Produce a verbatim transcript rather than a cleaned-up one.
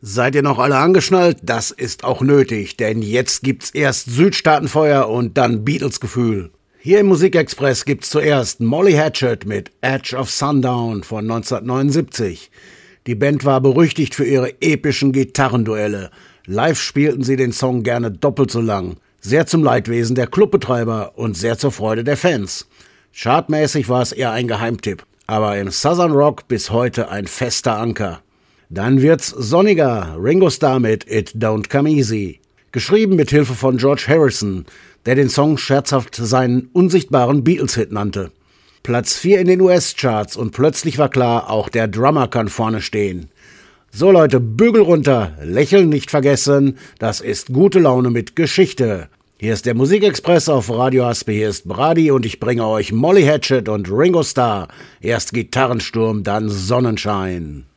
Seid ihr noch alle angeschnallt? Das ist auch nötig, denn jetzt gibt's erst Südstaatenfeuer und dann Beatles-Gefühl. Hier im Musikexpress gibt's zuerst Molly Hatchet mit Edge of Sundown von neunzehnhundertneunundsiebzig. Die Band war berüchtigt für ihre epischen Gitarrenduelle. Live spielten sie den Song gerne doppelt so lang. Sehr zum Leidwesen der Clubbetreiber und sehr zur Freude der Fans. Chartmäßig war es eher ein Geheimtipp, aber im Southern Rock bis heute ein fester Anker. Dann wird's sonniger, Ringo Starr mit It Don't Come Easy. Geschrieben mit Hilfe von George Harrison, der den Song scherzhaft seinen unsichtbaren Beatles-Hit nannte. Platz vier in den U S-Charts und plötzlich war klar, auch der Drummer kann vorne stehen. So Leute, Bügel runter, Lächeln nicht vergessen, das ist gute Laune mit Geschichte. Hier ist der Musikexpress auf Radio Haspe, hier ist Brady und ich bringe euch Molly Hatchet und Ringo Starr. Erst Gitarrensturm, dann Sonnenschein.